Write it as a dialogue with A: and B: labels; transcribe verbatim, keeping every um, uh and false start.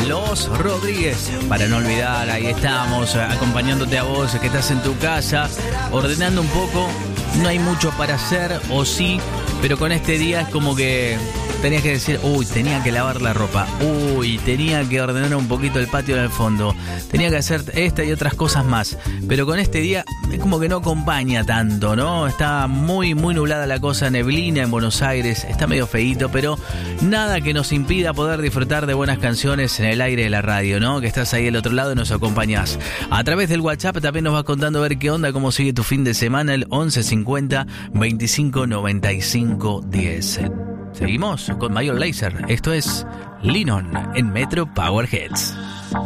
A: Los Rodríguez. Para no olvidar, ahí estamos, acompañándote a vos que estás en tu casa, ordenando un poco. No hay mucho para hacer, o sí, pero con este día es como que tenías que decir, uy, tenía que lavar la ropa, uy, tenía que ordenar un poquito el patio del fondo, tenía que hacer esta y otras cosas más. Pero con este día es como que no acompaña tanto, ¿no? Está muy, muy nublada la cosa, neblina en Buenos Aires, está medio feíto, pero nada que nos impida poder disfrutar de buenas canciones en el aire de la radio, ¿no? Que estás ahí del otro lado y nos acompañás. A través del WhatsApp también nos vas contando a ver qué onda, cómo sigue tu fin de semana, el once cincuenta veinticinco noventa y cinco diez. Seguimos con Major Lazer. Esto es Lennon en Metro Power Hits.